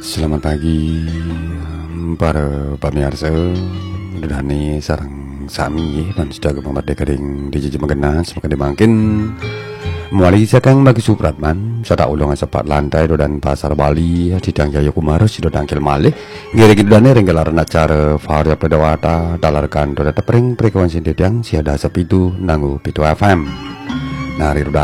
Selamat pagi para pemirsa Dudhani sarang sami dan sudah merdeka ding di jiji mengenal semakin dimakin mulai sekang bagi supratman sada ulungan sepat lantai dan pasar Bali sidang Jaya Kumara sido dangkil malih ngiri dudane renggelaran acara Varia Pedawata dalarkan doda tepring frekuensi dedang siada sepitu nanggu pitu FM nari